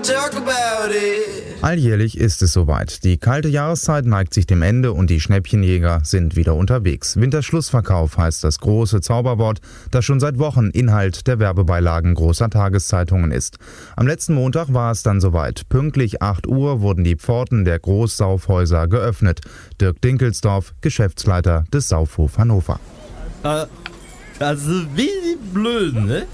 talk about it. Alljährlich ist es soweit. Die kalte Jahreszeit neigt sich dem Ende und die Schnäppchenjäger sind wieder unterwegs. Winterschlussverkauf heißt das große Zauberwort, das schon seit Wochen Inhalt der Werbebeilagen großer Tageszeitungen ist. Am letzten Montag war es dann soweit. Pünktlich 8 Uhr wurden die Pforten der Großsaufhäuser geöffnet. Dirk Dinkelsdorf, Geschäftsleiter des Saufhof Hannover. Also wie die Blöden, ne?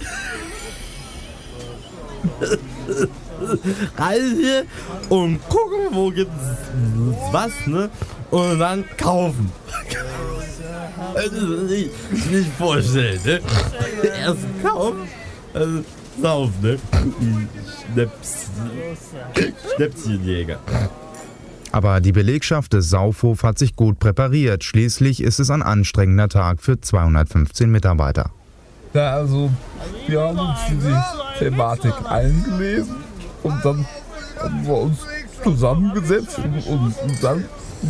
Rein hier und gucken, wo gibt's was, ne? Und dann kaufen. Also nicht vorstellen, ne? Erst kaufen, also saufen, ne? Schnäppchenjäger. Aber die Belegschaft des Saufhof hat sich gut präpariert. Schließlich ist es ein anstrengender Tag für 215 Mitarbeiter. Ja, also wir haben uns in die Thematik eingelesen und dann haben wir uns zusammengesetzt und dann...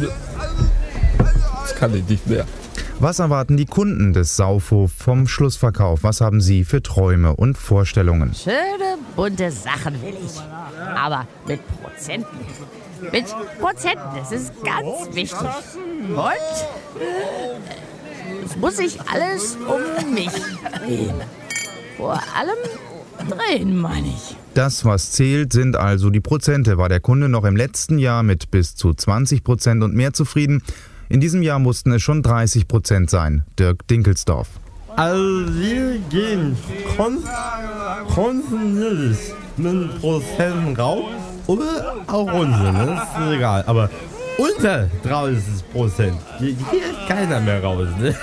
Das kann ich nicht mehr. Was erwarten die Kunden des Saufhof vom Schlussverkauf? Was haben sie für Träume und Vorstellungen? Schöne, bunte Sachen will ich. Aber mit Prozenten. Mit Prozenten, das ist ganz wichtig. Und es muss sich alles um mich drehen. Vor allem drehen, meine ich. Das, was zählt, sind also die Prozente. War der Kunde noch im letzten Jahr mit bis zu 20% und mehr zufrieden? In diesem Jahr mussten es schon 30% sein. Dirk Dinkelsdorf. Also wir gehen kontinuierlich mit Prozenten rauf oder auch runter, ne? Das ist egal. Aber unter 30% geht keiner mehr raus, ne?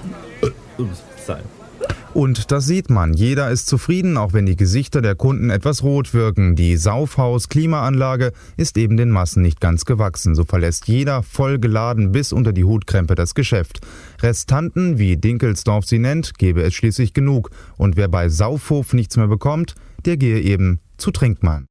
Und das sieht man. Jeder ist zufrieden, auch wenn die Gesichter der Kunden etwas rot wirken. Die Saufhaus-Klimaanlage ist eben den Massen nicht ganz gewachsen. So verlässt jeder voll geladen bis unter die Hutkrempe das Geschäft. Restanten, wie Dinkelsdorf sie nennt, gäbe es schließlich genug. Und wer bei Saufhof nichts mehr bekommt, der gehe eben zu Trinkmann.